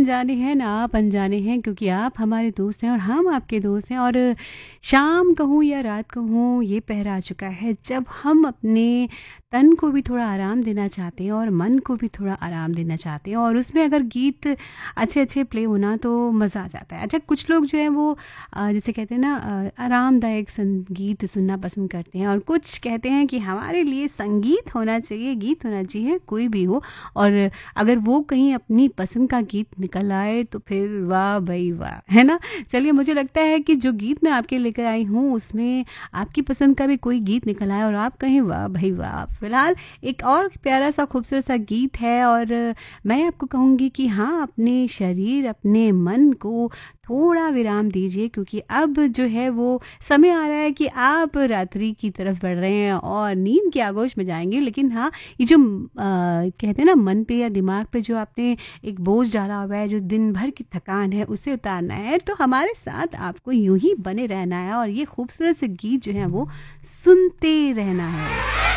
अनजाने हैं ना आप अनजाने हैं, क्योंकि आप हमारे दोस्त हैं और हम आपके दोस्त हैं। और शाम कहूँ या रात कहूँ, ये पहर आ चुका है जब हम अपने तन को भी थोड़ा आराम देना चाहते हैं और मन को भी थोड़ा आराम देना चाहते हैं, और उसमें अगर गीत अच्छे अच्छे प्ले होना तो मज़ा आ जाता है। अच्छा, कुछ लोग जो है वो जैसे कहते हैं ना आरामदायक संगीत सुनना पसंद करते हैं, और कुछ कहते हैं कि हमारे लिए संगीत होना चाहिए, गीत होना चाहिए, कोई भी हो, और अगर वो कहीं अपनी पसंद का गीत निकल आए तो फिर वाह भाई वाह, है ना। चलिए, मुझे लगता है कि जो गीत मैं आपके लेकर आई हूँ उसमें आपकी पसंद का भी कोई गीत निकल आए और आप कहें वाह भाई वाह। फिलहाल एक और प्यारा सा खूबसूरत सा गीत है, और मैं आपको कहूँगी कि हाँ, अपने शरीर अपने मन को थोड़ा विराम दीजिए, क्योंकि अब जो है वो समय आ रहा है कि आप रात्रि की तरफ बढ़ रहे हैं और नींद के आगोश में जाएंगे। लेकिन हाँ, ये जो कहते हैं ना मन पे या दिमाग पे जो आपने एक बोझ डाला हुआ है, जो दिन भर की थकान है, उसे उतारना है, तो हमारे साथ आपको यूं ही बने रहना है और ये खूबसूरत से गीत जो है वो सुनते रहना है।